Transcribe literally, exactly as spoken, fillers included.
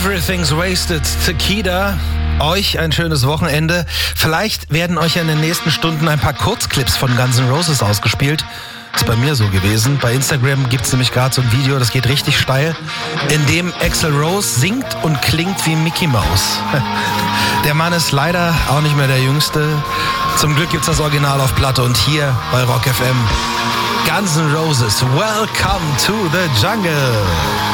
Everything's Wasted, Takida. Euch ein schönes Wochenende. Vielleicht werden euch ja in den nächsten Stunden ein paar Kurzclips von Guns N' Roses ausgespielt. Ist bei mir so gewesen. Bei Instagram gibt's nämlich gerade so ein Video, das geht richtig steil, in dem Axl Rose singt und klingt wie Mickey Mouse. Der Mann ist leider auch nicht mehr der Jüngste. Zum Glück gibt's das Original auf Platte und hier bei Rock F M. Guns N' Roses, Welcome to the Jungle.